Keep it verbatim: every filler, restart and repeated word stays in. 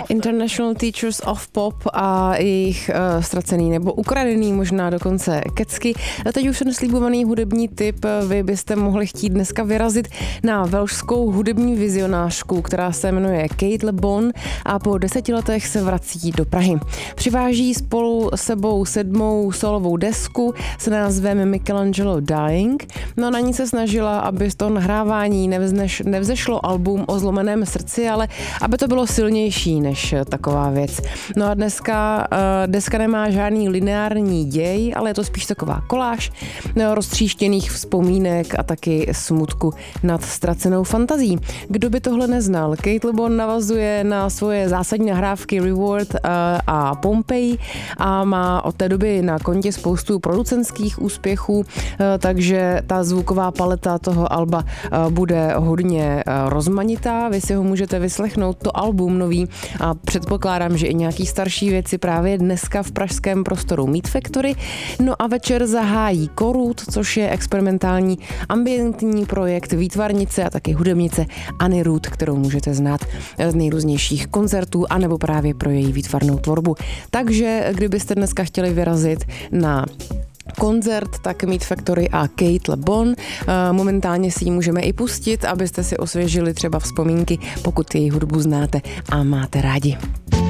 International Teachers of Pop a jejich uh, ztracený nebo ukradený možná dokonce kecky. A teď už ten slibovaný hudební tip, vy byste mohli chtít dneska vyrazit na velšskou hudební vizionářku, která se jmenuje Kate LeBon a po deseti letech se vrací do Prahy. Přiváží spolu sebou sedmou solovou desku s názvem Michelangelo Dying. No na ní se snažila, aby z toho nahrávání nevzneš, nevzešlo album o zlomeném srdci, ale aby to bylo silnější než taková věc. No a dneska uh, deska nemá žádný lineární děj, ale je to spíš taková koláž no, roztříštěných vzpomínek a taky smutku nad ztracenou fantazí. Kdo by tohle neznal? Kate LeBon navazuje na svoje zásadní nahrávky Reward uh, a Pompeii a má od té doby na kontě spoustu producentských úspěchů, uh, takže ta zvuková paleta toho alba uh, bude hodně uh, rozmanitá. Vy si ho můžete vyslechnout, to album nový, a předpokládám, že i nějaký starší věci právě dneska v pražském prostoru Meat Factory. No a večer zahájí Korut, což je experimentální ambientní projekt výtvarnice a taky hudebnice Anny Root, kterou můžete znát z nejrůznějších koncertů anebo právě pro její výtvarnou tvorbu. Takže kdybyste dneska chtěli vyrazit na koncert, tak Meat Factory a Kate LeBon. Momentálně si ji můžeme i pustit, abyste si osvěžili třeba vzpomínky, pokud její hudbu znáte a máte rádi.